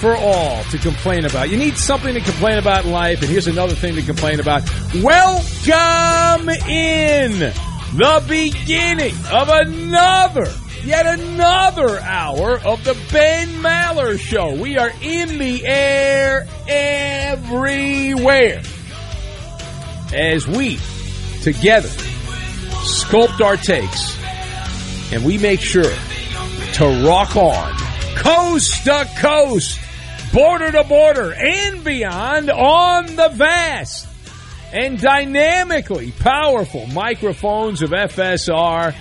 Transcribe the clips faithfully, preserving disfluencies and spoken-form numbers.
for all to complain about. You need something to complain about in life, and here's another thing to complain about. Welcome in the beginning of another, yet another hour of the Ben Maller Show. We are in the air everywhere as we, together, sculpt our takes, and we make sure to rock on coast to coast, border to border, and beyond on the vast and dynamically powerful microphones of F S R,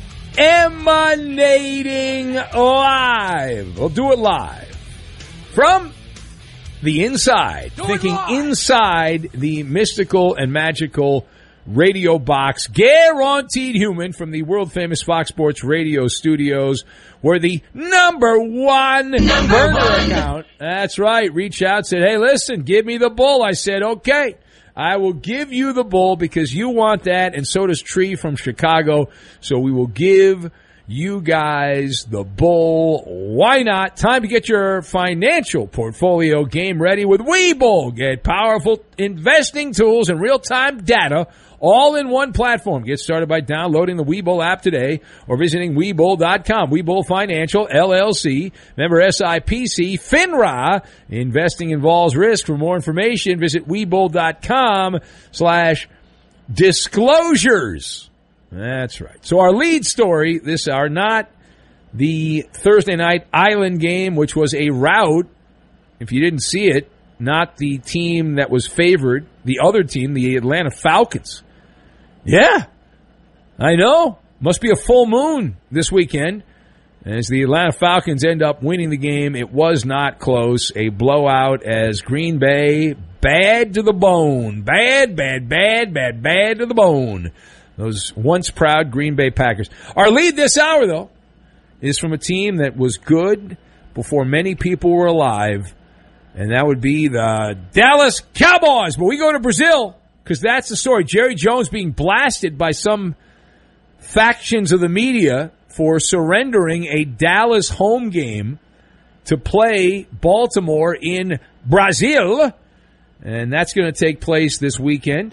emanating live. We'll do it live from the inside, do thinking inside the mystical and magical radio box, guaranteed human, from the world-famous Fox Sports Radio studios, where the number one number burner one. account, that's right, reached out, said, hey, listen, give me the bull. I said, okay, I will give you the bull because you want that, and so does Tree from Chicago, so we will give you guys the bull. Why not? Time to get your financial portfolio game ready with Webull. Get powerful investing tools and real-time data all in one platform. Get started by downloading the Webull app today or visiting Webull dot com. Webull Financial, L L C, member S I P C, FINRA. Investing involves risk. For more information, visit Webull dot com slash disclosures. That's right. So our lead story this hour, not the Thursday night Island game, which was a rout. If you didn't see it, not the team that was favored, the other team, the Atlanta Falcons. Yeah, I know. Must be a full moon this weekend. As the Atlanta Falcons end up winning the game, it was not close. A blowout as Green Bay, bad to the bone. Bad, bad, bad, bad, bad to the bone. Those once proud Green Bay Packers. Our lead this hour, though, is from a team that was good before many people were alive, and that would be the Dallas Cowboys. But we go to Brazil, because that's the story. Jerry Jones being blasted by some factions of the media for surrendering a Dallas home game to play Baltimore in Brazil. And that's going to take place this weekend,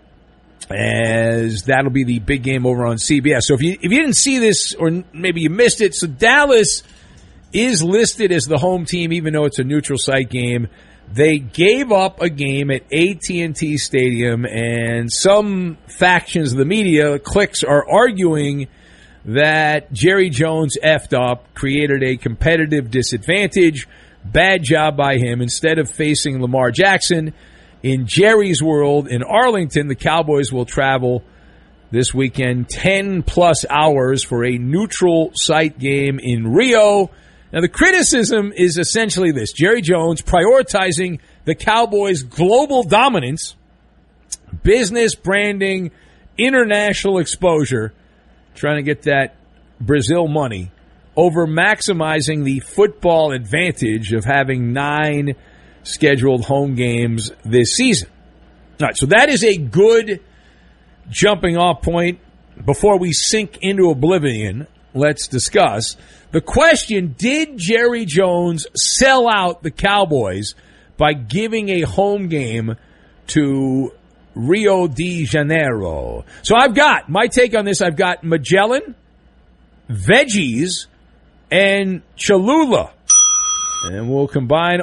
as that'll be the big game over on C B S. So if you if you didn't see this, or maybe you missed it, so Dallas is listed as the home team, even though it's a neutral site game. They gave up a game at A T and T Stadium, and some factions of the media, cliques, are arguing that Jerry Jones effed up, created a competitive disadvantage. Bad job by him. Instead of facing Lamar Jackson in Jerry's world in Arlington, the Cowboys will travel this weekend ten-plus hours for a neutral site game in Rio. Now, the criticism is essentially this. Jerry Jones prioritizing the Cowboys' global dominance, business branding, international exposure, trying to get that Brazil money, over maximizing the football advantage of having nine scheduled home games this season. All right, so that is a good jumping off point. Before we sink into oblivion, let's discuss the question, did Jerry Jones sell out the Cowboys by giving a home game to Rio de Janeiro? So I've got, my take on this, I've got Magellan, veggies, and Cholula. And we'll combine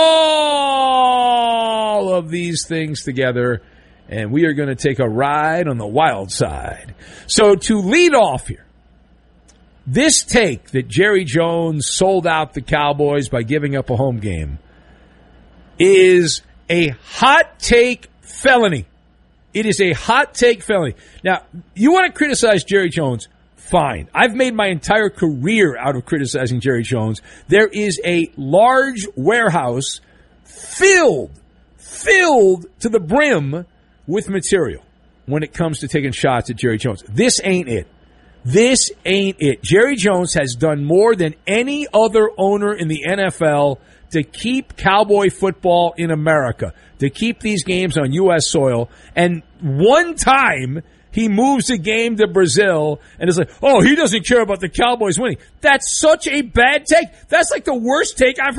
all of these things together, and we are going to take a ride on the wild side. So to lead off here, this take that Jerry Jones sold out the Cowboys by giving up a home game is a hot take felony. It is a hot take felony. Now, you want to criticize Jerry Jones? Fine. I've made my entire career out of criticizing Jerry Jones. There is a large warehouse filled, filled to the brim with material when it comes to taking shots at Jerry Jones. This ain't it. This ain't it. Jerry Jones has done more than any other owner in the N F L to keep Cowboy football in America, to keep these games on U S soil. And one time he moves a game to Brazil and is like, oh, he doesn't care about the Cowboys winning. That's such a bad take. That's like the worst take I've heard.